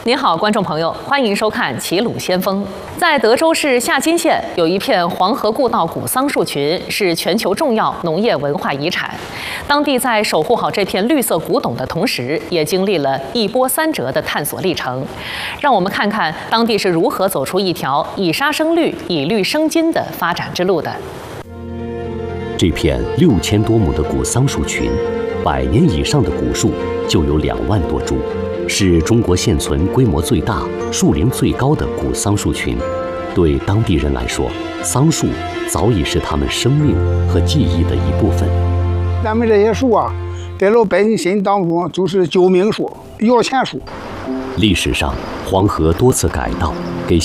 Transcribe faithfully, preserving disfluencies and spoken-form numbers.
您好，观众朋友，欢迎收看《齐鲁先锋》。在德州市夏金县有一片黄河故道古桑树群，是全球重要农业文化遗产。当地在守护好这片绿色古董的同时，也经历了一波三折的探索历程。让我们看看当地是如何走出一条以沙生绿、以绿生金的发展之路的。 这片六千多亩的古桑树群，百年以上的古树就有两万多株。 是中国现存规模最大、树龄最高的古桑树群。对当地人来说，桑树早已是他们生命和记忆的一部分。 咱们这些树啊，在老百姓心当中就是救命树、摇钱树。 历史上，黄河多次改道，给